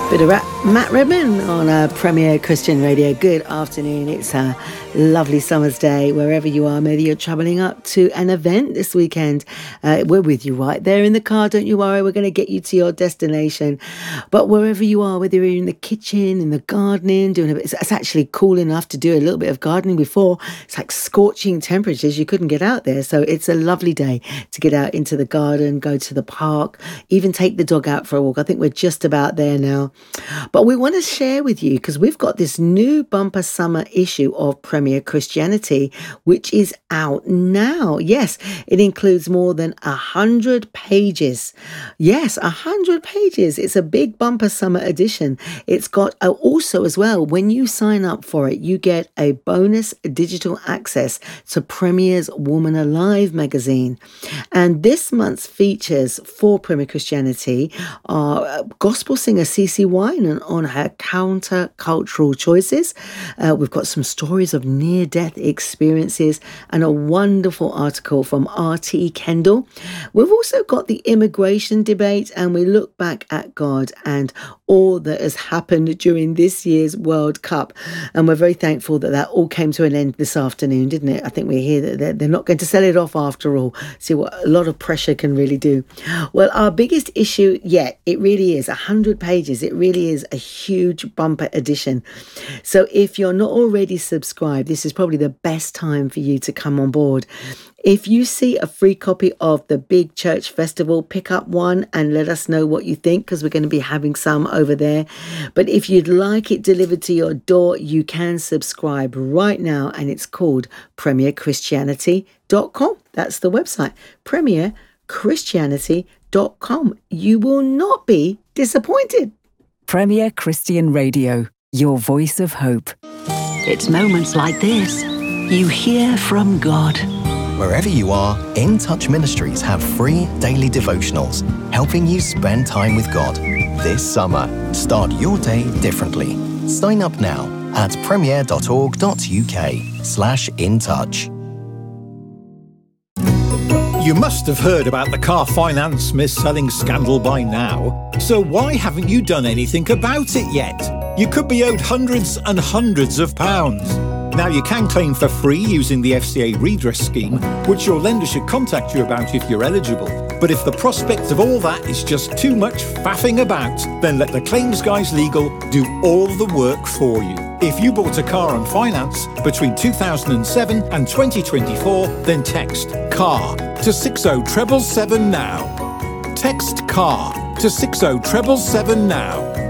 Bit of Matt Redman on Premier Christian Radio. Good afternoon. It's a lovely summer's day wherever you are. Maybe you're travelling up to an event this weekend. We're with you right there in the car. Don't you worry. We're going to get you to your destination. But wherever you are, whether you're in the kitchen, in the gardening, doing a bit, it's actually cool enough to do a little bit of gardening before. It's like scorching temperatures. You couldn't get out there. So it's a lovely day to get out into the garden, go to the park, even take the dog out for a walk. I think we're just about there now. But we want to share with you, because we've got this new bumper summer issue of Premier Christianity, which is out now. Yes, it includes more than 100 pages. Yes, 100 pages. It's a big bumper summer edition. It's got also as well, when you sign up for it, you get a bonus digital access to Premier's Woman Alive magazine. And this month's features for Premier Christianity are gospel singer CeCe Wine on her counter-cultural choices. We've got some stories of near-death experiences and a wonderful article from R.T. Kendall. We've also got the immigration debate, and we look back at God and all that has happened during this year's World Cup. And we're very thankful that that all came to an end this afternoon, didn't it? I think we hear that they're not going to sell it off after all. See what a lot of pressure can really do. Well, our biggest issue yet, it really is 100 pages. It really is a huge bumper edition. So if you're not already subscribed, this is probably the best time for you to come on board. If you see a free copy of the Big Church Festival, pick up one and let us know what you think, because we're going to be having some over there. But if you'd like it delivered to your door, you can subscribe right now, and it's called premierchristianity.com. That's the website, premierchristianity.com. You will not be disappointed. Premier Christian Radio, your voice of hope. It's moments like this you hear from God. Wherever you are, In Touch Ministries have free daily devotionals, helping you spend time with God. This summer, start your day differently. Sign up now at premier.org.uk/intouch. You must have heard about the car finance mis-selling scandal by now. So why haven't you done anything about it yet? You could be owed hundreds and hundreds of pounds. Now, you can claim for free using the FCA redress scheme, which your lender should contact you about if you're eligible. But if the prospect of all that is just too much faffing about, then let the Claims Guys Legal do all the work for you. If you bought a car on finance between 2007 and 2024, then text CAR to 60777 now. Text CAR to 60777 now.